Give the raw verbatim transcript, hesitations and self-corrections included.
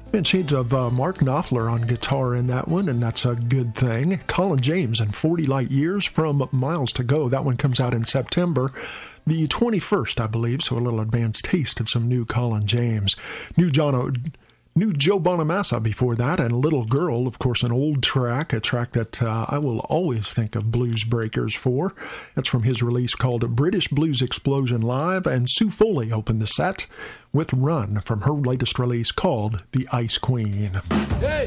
And shades of uh, Mark Knopfler on guitar in that one, and that's a good thing. Colin James and forty Light Years from Miles to Go. That one comes out in September the twenty-first, I believe, so a little advanced taste of some new Colin James. New John o- New Joe Bonamassa before that, and Little Girl, of course, an old track, a track that uh, I will always think of Blues Breakers for. That's from his release called British Blues Explosion Live, and Sue Foley opened the set with Run from her latest release called The Ice Queen. Hey!